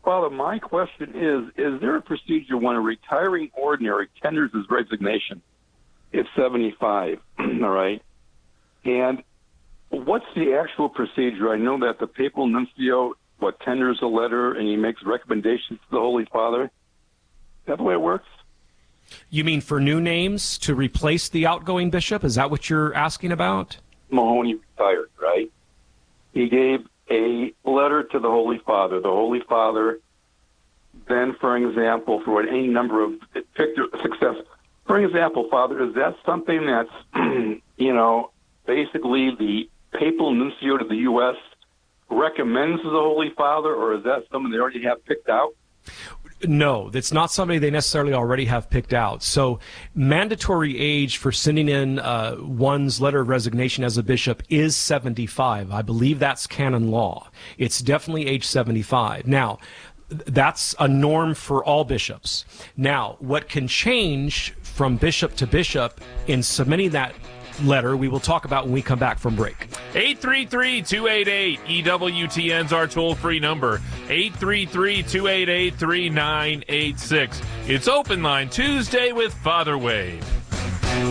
Father, my question is there a procedure when a retiring ordinary tenders his resignation? It's 75, all right? And what's the actual procedure? I know that the papal nuncio, tenders a letter and he makes recommendations to the Holy Father. Is that the way it works? You mean for new names to replace the outgoing bishop? Is that what you're asking about? Mahoney retired, right? He gave a letter to the Holy Father. The Holy Father then, for example, for any number of success, for example, Father, is that something that's, basically the papal nuncio to the U.S. recommends to the Holy Father, or is that something they already have picked out? No, that's not somebody they necessarily already have picked out. So mandatory age for sending in one's letter of resignation as a bishop is 75. I believe that's canon law. It's definitely age 75. Now, that's a norm for all bishops. Now, what can change from bishop to bishop in submitting that letter, we will talk about when we come back from break. 833-288-EWTN's our toll-free number. 833-288-3986. It's Open Line Tuesday with Father Wade.